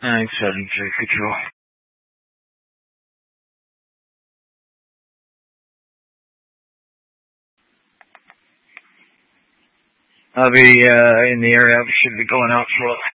973 Control. I'll be in the area. I should be going out shortly.